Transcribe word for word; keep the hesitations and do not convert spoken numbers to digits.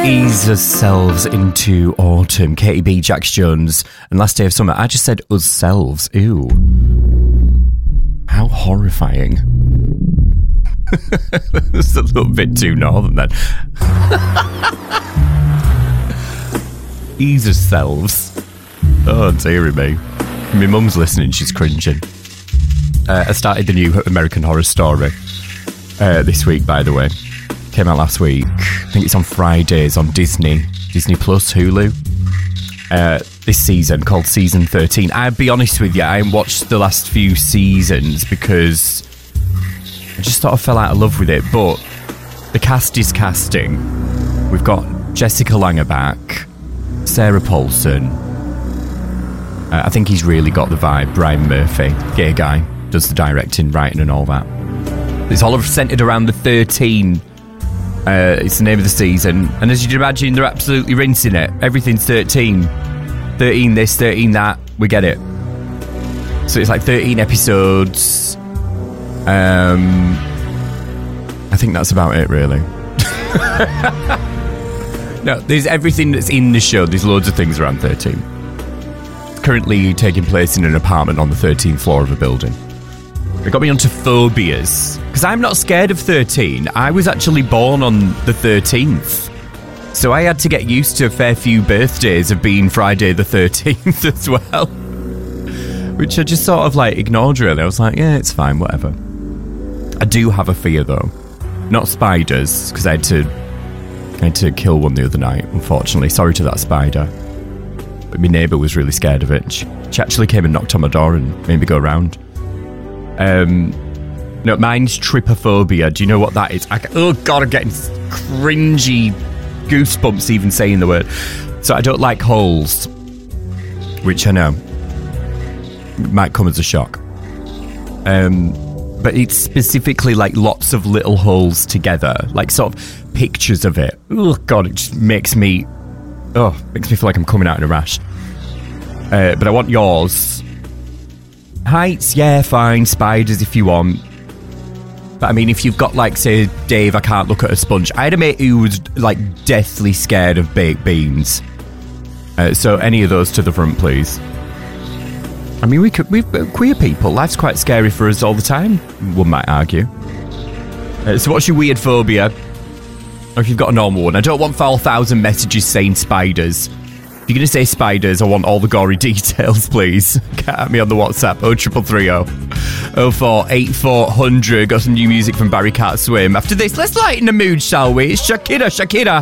Ease ourselves into autumn. Katie B, Jax Jones, and last day of summer. I just said us selves. Ew. How horrifying. It's a little bit too northern then. Ease ourselves. Oh, dearie me. My mum's listening, she's cringing. Uh, I started the new American Horror Story uh, this week, by the way. Came out last week. I think it's on Fridays on Disney. Disney Plus, Hulu. Uh, this season, called Season thirteen. I'll be honest with you, I haven't watched the last few seasons because I just sort of fell out of love with it. But the cast is casting. We've got Jessica Lange back, Sarah Paulson. Uh, I think he's really got the vibe. Brian Murphy, gay guy, does the directing, writing and all that. It's all centred around the thirteen. Uh, it's the name of the season. And as you can imagine, they're absolutely rinsing it. Everything's thirteen. thirteen this, thirteen that. We get it. So it's like thirteen episodes. Um, I think that's about it, really. No, there's everything that's in the show. There's loads of things around thirteen. It's currently taking place in an apartment on the thirteenth floor of a building. It got me onto phobias. Because I'm not scared of thirteen. I was actually born on the thirteenth. So I had to get used to a fair few birthdays of being Friday the thirteenth as well. Which I just sort of like ignored really. I was like, yeah, it's fine, whatever. I do have a fear though. Not spiders, because I had to I had to kill one the other night, unfortunately. Sorry to that spider. But my neighbour was really scared of it. She, she actually came and knocked on my door and made me go around. Um, no, mine's trypophobia. Do you know what that is? I, oh God, I'm getting cringy goosebumps even saying the word. So I don't like holes, which I know might come as a shock. Um, but it's specifically like lots of little holes together, like sort of pictures of it. Oh God, it just makes me, oh, makes me feel like I'm coming out in a rash. Uh, but I want yours. Heights, yeah, fine. Spiders if you want. But I mean, if you've got, like, say, Dave, I can't look at a sponge. I had a mate who was, like, deathly scared of baked beans. Uh, so any of those to the front, please. I mean, we could, we've queer people. Life's quite scary for us all the time, one might argue. Uh, so what's your weird phobia? Or if you've got a normal one. I don't want four thousand messages saying spiders. If you're going to say spiders, I want all the gory details, please. Get at me on the WhatsApp, oh triple three oh oh four eight four hundred. Got some new music from Barry Cat Swim. After this, let's lighten the mood, shall we? It's Shakira, Shakira.